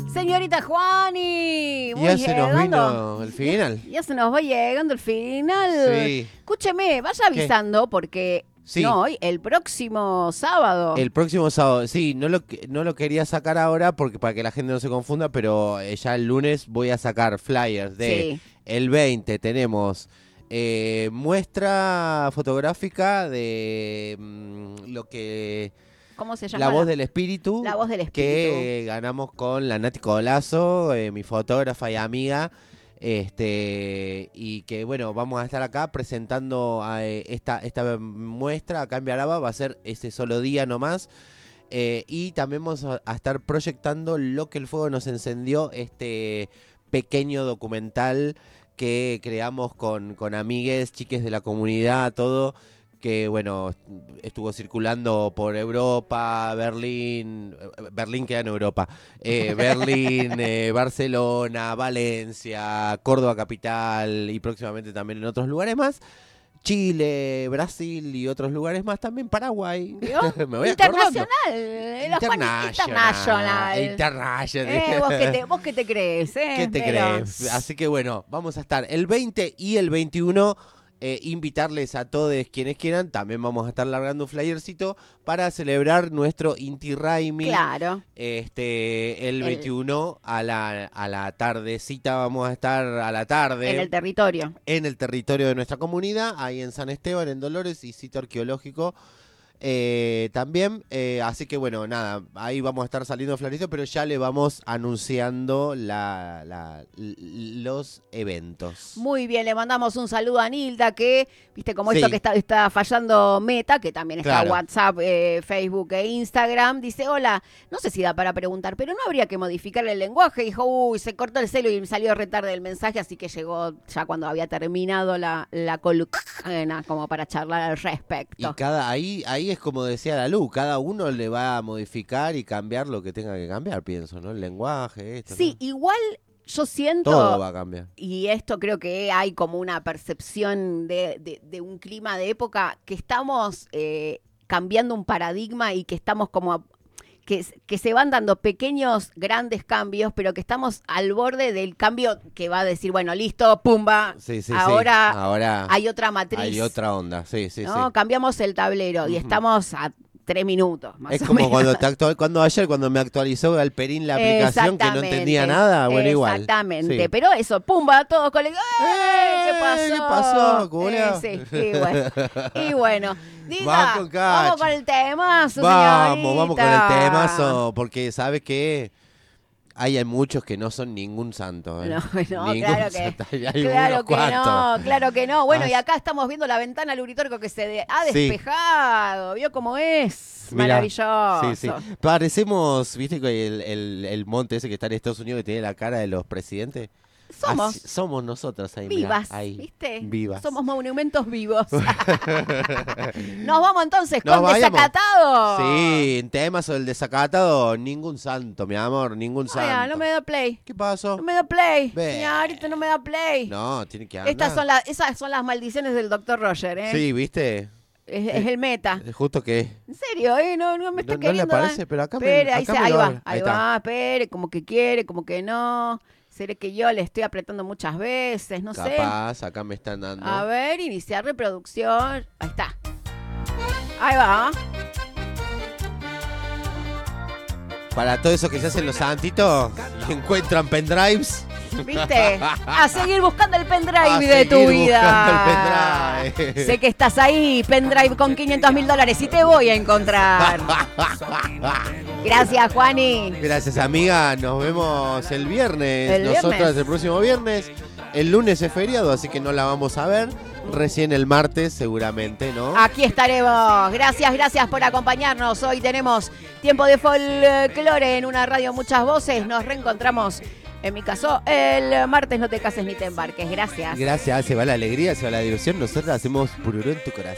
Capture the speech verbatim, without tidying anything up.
Señorita Juani. Ya se nos vino el final. Ya, ya se nos va llegando el final. Sí. Escúcheme, vaya avisando ¿Qué? Porque sí. no hoy, el próximo sábado. El próximo sábado, sí, no lo, no lo quería sacar ahora porque para que la gente no se confunda, pero ya el lunes voy a sacar flyers de Sí. el veinte tenemos eh, muestra fotográfica de mmm, lo que... ¿Cómo se llama? La voz del espíritu. La voz del espíritu. Que ganamos con la Nati Colazo, eh, mi fotógrafa y amiga. Este y que bueno, vamos a estar acá presentando eh, esta, esta muestra acá en Vialaba. Va a ser ese solo día nomás. Eh, y también vamos a, a estar proyectando Lo que el fuego nos encendió, este pequeño documental que creamos con, con amigues, chiques de la comunidad, todo. Que bueno, estuvo circulando por Europa, Berlín, Berlín queda en Europa, eh, Berlín, eh, Barcelona, Valencia, Córdoba capital y próximamente también en otros lugares más. Chile, Brasil y otros lugares más, también Paraguay. Me voy Internacional. Internacional. Internacional. Internacional. Eh, ¿vos, qué te, ¿Vos qué te crees? Eh? ¿Qué te Pero... crees? Así que bueno, vamos a estar el veinte y el veintiuno. Eh, invitarles a todos quienes quieran, también vamos a estar largando un flyercito para celebrar nuestro Inti Raymi. Claro. Este, el, el veintiuno a la, a la tardecita vamos a estar a la tarde. En el territorio. En el territorio de nuestra comunidad, ahí en San Esteban, en Dolores y sitio arqueológico. Eh, también, eh, así que bueno, nada, ahí vamos a estar saliendo florito, pero ya le vamos anunciando la, la, los eventos. Muy bien, le mandamos un saludo a Nilda, que, viste, como sí. esto que está, está fallando Meta, que también está claro. WhatsApp, eh, Facebook e Instagram, dice, hola, no sé si da para preguntar, pero no habría que modificarle el lenguaje. Dijo, uy, se cortó el celo y salió retarde el mensaje, así que llegó ya cuando había terminado la, la columna, como para charlar al respecto. Y cada, ahí, ahí es como decía la Lu, cada uno le va a modificar y cambiar lo que tenga que cambiar, pienso, ¿no? El lenguaje, esto. Sí, ¿no? igual yo siento... Todo va a cambiar. Y esto creo que hay como una percepción de, de, de un clima de época que estamos eh, cambiando un paradigma y que estamos como... Que, que se van dando pequeños, grandes cambios, pero que estamos al borde del cambio que va a decir, bueno, listo, pumba, sí, sí, ahora, sí. ahora hay otra matriz. Hay otra onda, sí, sí, ¿no? sí. Cambiamos el tablero y estamos a tres minutos, más es o como menos. cuando te actual, cuando ayer cuando me actualizó Galperín la aplicación que no entendía nada, bueno, igual. Exactamente, sí. pero eso, pumba, todos con el... ¡Eh! ¿Qué pasó? ¿Qué pasó, eh, sí, y bueno, y bueno. Diga, vamos con, vamos con el temazo, Vamos, señorita. vamos con el temazo, porque ¿sabes qué? Hay, hay muchos que no son ningún santo. ¿eh? No, no, ningún claro que, santo. Hay claro que no, claro que no. Bueno, As... y acá estamos viendo la ventana al uritorco que se de, ha sí. despejado. ¿Vio cómo es? Mirá, maravilloso. Sí, sí. Parecemos, viste, que el, el, el monte ese que está en Estados Unidos que tiene la cara de los presidentes. Somos. Así, somos nosotras ahí. Vivas, mirá, ahí, ¿viste? Vivas. Somos monumentos vivos. Nos vamos entonces Nos con vayamos. Desacatado. Sí, en temas del desacatado, ningún santo, mi amor, ningún Ay, santo. no me da play. ¿Qué pasó? No me da play. Ve. Señorita, no me da play. No, tiene que andar. Estas son las, esas son las maldiciones del doctor Roger, ¿eh? Sí, ¿viste? Es, es el meta. Justo que... En serio, ¿eh? No, no me está no, queriendo. No le parece, dar. pero acá Espere, me, ahí, acá se, me ahí lo va, abre. ahí, Ahí va, espere, como que quiere, como que no. Seré que yo le estoy apretando muchas veces, no sé. Capaz, acá me están dando. A ver, iniciar reproducción. Ahí está. Ahí va. Para todo eso que se hacen los santitos y encuentran pendrives. ¿Viste? A seguir buscando el pendrive A de tu seguir vida. buscando el pendrive. Sé que estás ahí, pendrive con quinientos mil dólares y te voy a encontrar. Gracias, Juani. Gracias, amiga. Nos vemos el viernes. El Nosotras viernes. el próximo viernes. El lunes es feriado, así que no la vamos a ver. Recién el martes, seguramente, ¿no? Aquí estaremos. Gracias, gracias por acompañarnos. Hoy tenemos tiempo de folclore en una radio Muchas Voces. Nos reencontramos, en mi caso, el martes. No te cases ni te embarques. Gracias. Gracias, se va la alegría, se va la diversión. Nosotros hacemos pururú en tu corazón.